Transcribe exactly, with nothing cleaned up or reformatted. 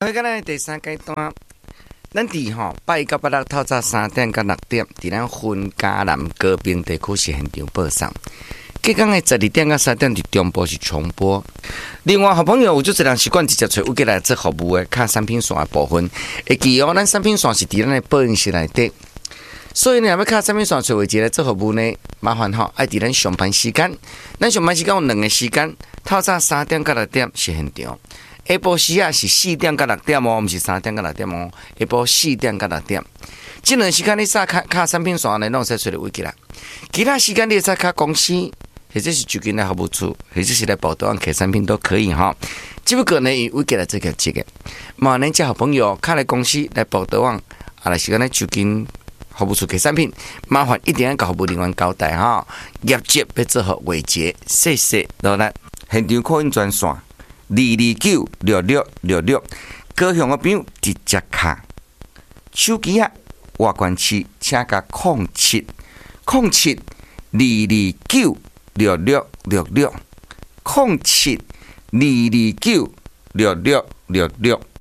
我今日第三阶段，咱伫吼八一到八六透早三点到六点，伫咱云嘉南高屏地区是现场播送。隔天的十二点到三点伫中部是重播。另外，好朋友有就一人习惯直接找有过来做服务的，卡产品线的部分，会记哦，咱产品线是伫咱的播音室内底。所以呢，要卡产品线找位置来做服务呢，麻烦吼，爱伫咱上班时间。咱上班时间有两个时间，透早三点到六点是现场。下晡时啊是四点到六点哦，毋是三点到六点哦。下晡四点到六点，这两时间你煞卡卡产品线呢，拢使找到位置啦。其他时间你使卡公司，或者是就近来服务处，或者是来报道案客产品都可以哈。只不过呢，以位置来做个这个，嘛，咱这好朋友卡来公司来报道案，啊来时间来就近服务处客产品，麻烦一定要甲服务人员交代哈。业绩要做好维持，谢谢。落来现场扩音专线。二二九六六六六，高雄的朋友直接卡手机啊，外关器请加空七空七二二九六六六六空七二二九六六六六。